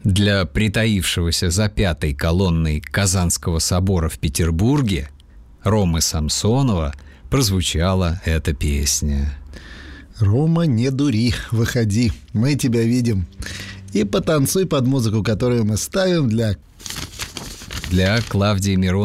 Для притаившегося за пятой колонной Казанского собора в Петербурге Ромы Самсонова прозвучала эта песня. Рома, не дури, выходи, мы тебя видим. И потанцуй под музыку, которую мы ставим для Клавдии Мироновой.